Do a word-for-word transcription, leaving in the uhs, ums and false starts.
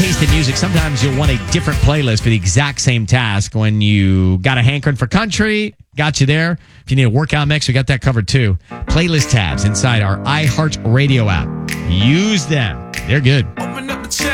taste in music, sometimes you'll want a different playlist for the exact same task. When you got a hankering for country, got you there. If you need a workout mix, we got that covered too. Playlist tabs inside our iHeartRadio app. Use them. They're good.